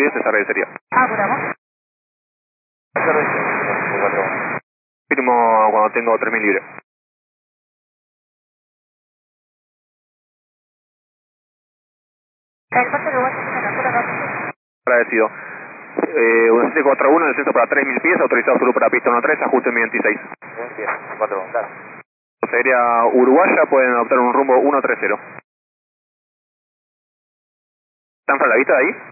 pies, se agradecería. Apuramos. Firmo cuando tengo 3000 libres. El coche de Washington, apura rápido. Agradecido. 1741, descenso para 3000 pies, autorizado solo para pista 13, ajuste en 26. 4, claro. Sería uruguaya, pueden adoptar un rumbo 130. ¿Están para la vista de ahí?